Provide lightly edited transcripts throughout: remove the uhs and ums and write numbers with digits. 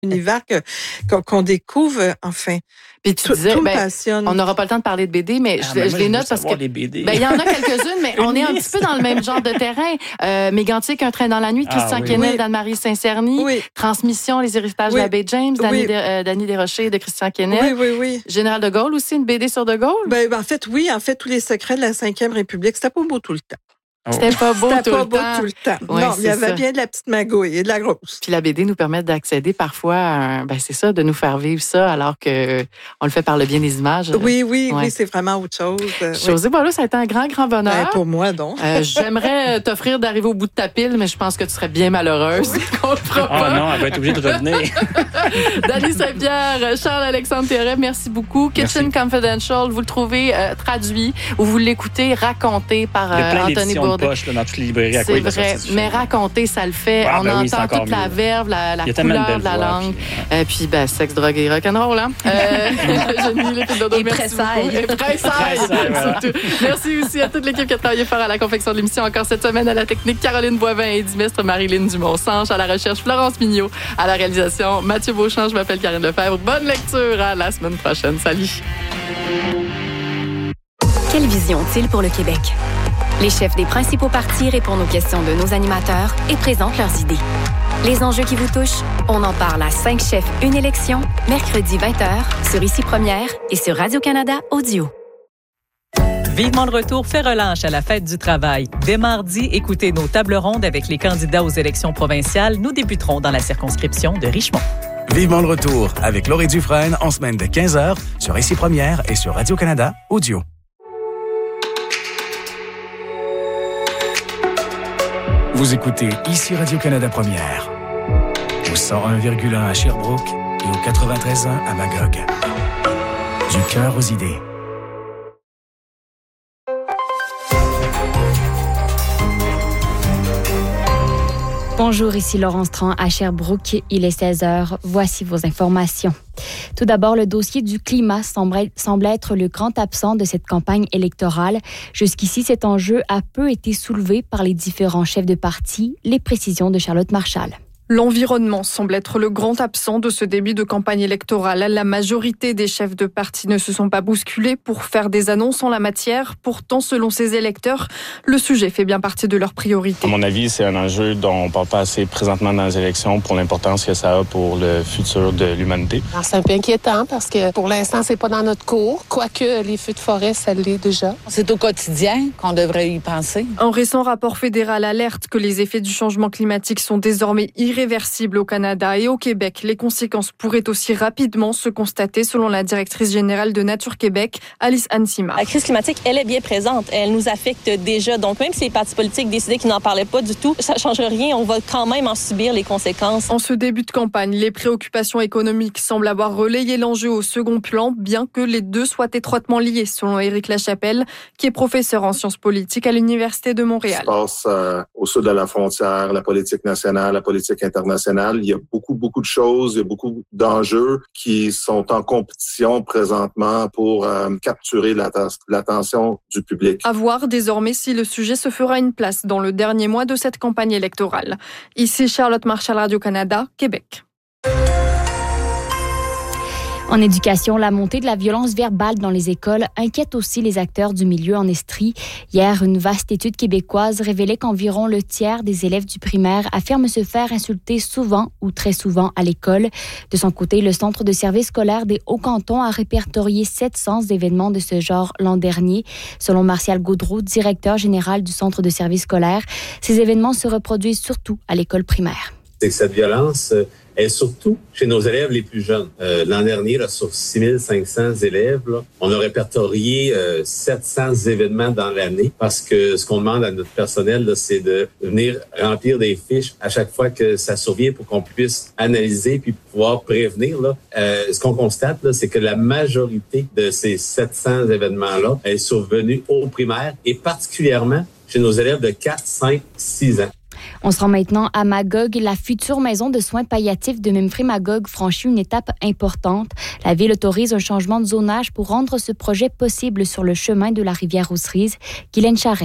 univers qu'on découvre, enfin. Puis tu disais, tout me passionne. On n'aura pas le temps de parler de BD, mais je les note parce que... les BD. Il y en a quelques-unes, mais on est un petit peu dans le même genre de terrain. Mégantic, Un train dans la nuit, Christian Quesnel, d'Anne-Marie Saint-Cerny. Oui. Transmission, Les héritages de l'abbé James, Dany Desrochers de Christian Quesnel. Oui. Général de Gaulle aussi, une BD sur de Gaulle? En fait, tous les secrets de la Ve République, c'était pas beau tout le temps. C'était pas beau tout le temps. Ouais, non, il y avait bien de la petite magouille et de la grosse. Puis la BD nous permet d'accéder parfois à c'est ça, de nous faire vivre ça alors que on le fait par le bien des images. Oui, c'est vraiment autre chose. Josée Boileau, ça a été un grand bonheur. Pour moi, donc. J'aimerais t'offrir d'arriver au bout de ta pile, mais je pense que tu serais bien malheureuse. On le fera pas. Non, elle va être obligée de revenir. Dany Saint-Pierre, Charles-Alexandre Théret, merci beaucoup. Kitchen Confidential, vous le trouvez traduit ou vous l'écoutez raconté par Anthony Bourdain. Poche là, dans toutes les librairies à c'est vrai, mais raconter, ça le fait. On entend toute la verve, la couleur de la langue. Puis, sexe, drogue et rock'n'roll, hein? Et pressaille. Merci aussi à toute l'équipe qui a travaillé fort à la confection de l'émission. Encore cette semaine, à la technique, Caroline Boivin et Dimestre Marilyn Dumont-Sanche. À la recherche, Florence Mignot. À la réalisation, Mathieu Beauchamp. Je m'appelle Karine Lefebvre. Bonne lecture à la semaine prochaine. Salut! Quelle vision ont-ils pour le Québec? Les chefs des principaux partis répondent aux questions de nos animateurs et présentent leurs idées. Les enjeux qui vous touchent, on en parle à 5 chefs, une élection, mercredi 20h, sur Ici Première et sur Radio-Canada Audio. Vivement le retour fait relâche à la Fête du travail. Dès mardi, écoutez nos tables rondes avec les candidats aux élections provinciales. Nous débuterons dans la circonscription de Richmond. Vivement le retour avec Laurie Dufresne en semaine de 15h sur Ici Première et sur Radio-Canada Audio. Vous écoutez Ici Radio-Canada Première, au 101,1 à Sherbrooke et au 93.1 à Magog. Du cœur aux idées. Bonjour, ici Laurence Tran à Sherbrooke. Il est 16h. Voici vos informations. Tout d'abord, le dossier du climat semble être le grand absent de cette campagne électorale. Jusqu'ici, cet enjeu a peu été soulevé par les différents chefs de parti. Les précisions de Charlotte Marchal. L'environnement semble être le grand absent de ce début de campagne électorale. La majorité des chefs de parti ne se sont pas bousculés pour faire des annonces en la matière. Pourtant, selon ces électeurs, le sujet fait bien partie de leurs priorités. À mon avis, c'est un enjeu dont on ne parle pas assez présentement dans les élections pour l'importance que ça a pour le futur de l'humanité. Alors, c'est un peu inquiétant parce que pour l'instant, c'est pas dans notre cours. Quoique les feux de forêt, ça l'est déjà. C'est au quotidien qu'on devrait y penser. Un récent rapport fédéral alerte que les effets du changement climatique sont désormais irréversibles au Canada et au Québec. Les conséquences pourraient aussi rapidement se constater selon la directrice générale de Nature Québec, Alice Ansima. La crise climatique, elle est bien présente. Elle nous affecte déjà. Donc, même si les partis politiques décidaient qu'ils n'en parlaient pas du tout, ça ne change rien. On va quand même en subir les conséquences. En ce début de campagne, les préoccupations économiques semblent avoir relayé l'enjeu au second plan, bien que les deux soient étroitement liés, selon Éric Lachapelle, qui est professeur en sciences politiques à l'Université de Montréal. Ça se passe au sud de la frontière, la politique nationale, la politique internationale. Il y a beaucoup de choses, il y a beaucoup d'enjeux qui sont en compétition présentement pour capturer l'attention du public. À voir désormais si le sujet se fera une place dans le dernier mois de cette campagne électorale. Ici Charlotte Marchal, Radio-Canada, Québec. En éducation, la montée de la violence verbale dans les écoles inquiète aussi les acteurs du milieu en Estrie. Hier, une vaste étude québécoise révélait qu'environ le tiers des élèves du primaire affirment se faire insulter souvent ou très souvent à l'école. De son côté, le Centre de services scolaires des Hauts-Cantons a répertorié 700 événements de ce genre l'an dernier. Selon Martial Gaudreau, directeur général du Centre de services scolaires, ces événements se reproduisent surtout à l'école primaire. C'est que cette violence est surtout chez nos élèves les plus jeunes. L'an dernier, là, sur 6500 élèves, là, on a répertorié 700 événements dans l'année parce que ce qu'on demande à notre personnel, là, c'est de venir remplir des fiches à chaque fois que ça survient pour qu'on puisse analyser puis pouvoir prévenir. Là. Ce qu'on constate, là, c'est que la majorité de ces 700 événements-là est survenue au primaire et particulièrement chez nos élèves de 4, 5, 6 ans. On se rend maintenant à Magog. La future maison de soins palliatifs de Memphrey-Magog franchit une étape importante. La ville autorise un changement de zonage pour rendre ce projet possible sur le chemin de la rivière aux Cerises. Guylaine Charrette.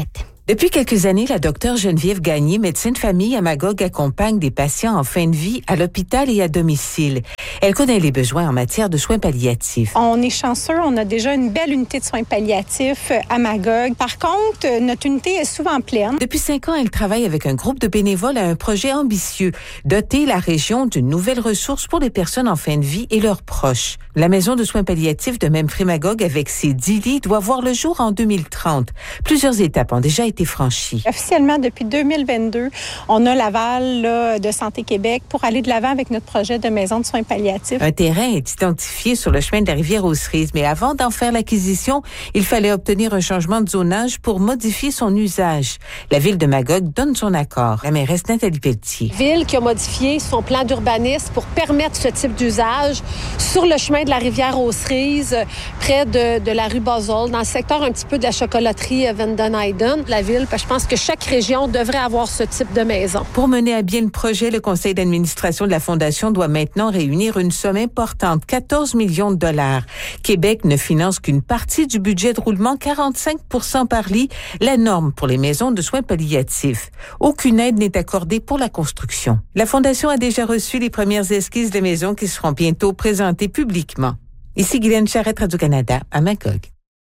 Depuis quelques années, la docteure Geneviève Gagné, médecin de famille à Magog, accompagne des patients en fin de vie à l'hôpital et à domicile. Elle connaît les besoins en matière de soins palliatifs. On est chanceux, on a déjà une belle unité de soins palliatifs à Magog. Par contre, notre unité est souvent pleine. Depuis 5 ans, elle travaille avec un groupe de bénévoles à un projet ambitieux, doter la région d'une nouvelle ressource pour les personnes en fin de vie et leurs proches. La maison de soins palliatifs de Memphremagog, avec ses 10 lits, doit voir le jour en 2030. Plusieurs étapes ont déjà été franchies. Officiellement, depuis 2022, on a l'aval de Santé Québec pour aller de l'avant avec notre projet de maison de soins palliatifs. Un terrain est identifié sur le chemin de la rivière aux Cerises, mais avant d'en faire l'acquisition, il fallait obtenir un changement de zonage pour modifier son usage. La ville de Magog donne son accord. La mairesse Nathalie Pelletier. Ville qui a modifié son plan d'urbanisme pour permettre ce type d'usage sur le chemin de la rivière aux Cerises, près de la rue Bosol, dans le secteur un petit peu de la chocolaterie Vanden Hayden. La ville, je pense que chaque région devrait avoir ce type de maison. Pour mener à bien le projet, le conseil d'administration de la Fondation doit maintenant réunir une somme importante, 14 millions de dollars. Québec ne finance qu'une partie du budget de roulement, 45% par lit, la norme pour les maisons de soins palliatifs. Aucune aide n'est accordée pour la construction. La Fondation a déjà reçu les premières esquisses de maisons qui seront bientôt présentées publiquement. Ici Guylaine Charette, Radio-Canada, à Magog.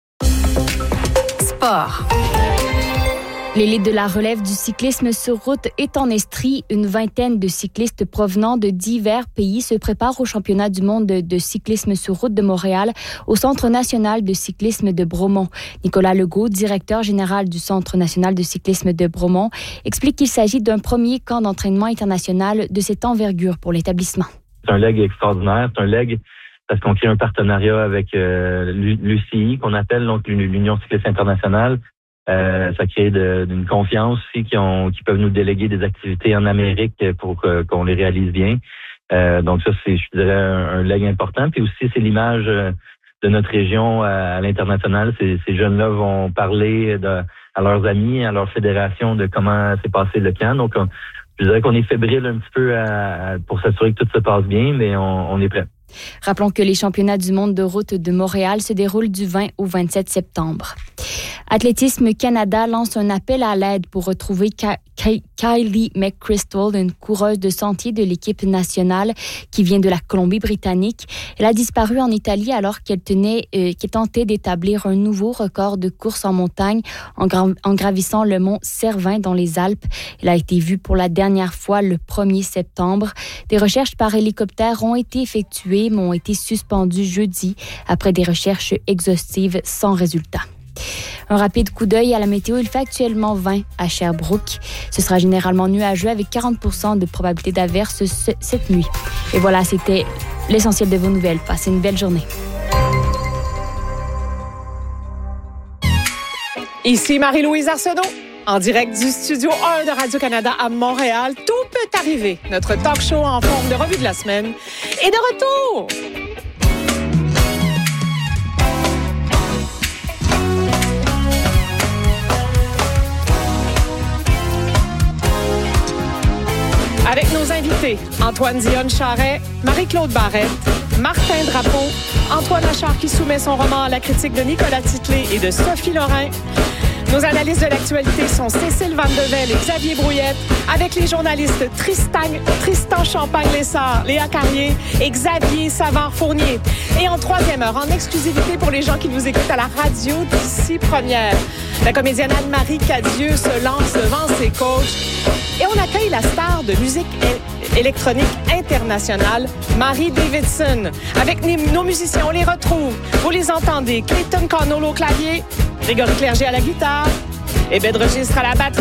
Sport. L'élite de la relève du cyclisme sur route est en Estrie. Une vingtaine de cyclistes provenant de divers pays se préparent au championnat du monde de cyclisme sur route de Montréal au Centre national de cyclisme de Bromont. Nicolas Legault, directeur général du Centre national de cyclisme de Bromont, explique qu'il s'agit d'un premier camp d'entraînement international de cette envergure pour l'établissement. C'est un leg extraordinaire. C'est un leg parce qu'on crée un partenariat avec l'UCI, qu'on appelle donc l'Union cycliste internationale. Ça crée d'une confiance aussi qui peuvent nous déléguer des activités en Amérique pour qu'on les réalise bien. Donc ça, c'est, je dirais, un leg important. Puis aussi, c'est l'image de notre région à l'international. Ces jeunes-là vont parler à leurs amis, à leur fédération de comment s'est passé le camp. Donc, je dirais qu'on est fébrile un petit peu pour s'assurer que tout se passe bien, mais on est prêt. Rappelons que les championnats du monde de route de Montréal se déroulent du 20 au 27 septembre. Athlétisme Canada lance un appel à l'aide pour retrouver Kylie McChrystal, une coureuse de sentier de l'équipe nationale qui vient de la Colombie-Britannique. Elle a disparu en Italie alors qu'elle tentait d'établir un nouveau record de course en montagne en gravissant le mont Cervin dans les Alpes. Elle a été vue pour la dernière fois le 1er septembre. Des recherches par hélicoptère ont été effectuées mais ont été suspendues jeudi après des recherches exhaustives sans résultat. Un rapide coup d'œil à la météo, il fait actuellement 20 à Sherbrooke. Ce sera généralement nuageux avec 40% de probabilité d'averse cette nuit. Et voilà, c'était l'essentiel de vos nouvelles. Passez une belle journée. Ici Marie-Louise Arsenault, en direct du Studio 1 de Radio-Canada à Montréal. Tout peut arriver. Notre talk show en forme de revue de la semaine est de retour. Avec nos invités, Antoine Dionne-Charret, Marie-Claude Barrette, Martin Drapeau, Antoine Achard qui soumet son roman à la critique de Nicolas Titley et de Sophie Lorrain. Nos analystes de l'actualité sont Cécile Vandevel et Xavier Brouillette, avec les journalistes Tristan Champagne-Lessard, Léa Carrier et Xavier Savard-Fournier. Et en troisième heure, en exclusivité pour les gens qui nous écoutent à la radio d'ici première, la comédienne Anne-Marie Cadieux se lance devant ses coachs. Et on accueille la star de musique électronique internationale, Marie Davidson. Avec nos musiciens, on les retrouve. Vous les entendez. Clayton Connell au clavier, Grégory Clerget à la guitare et Ben Registre à la batterie.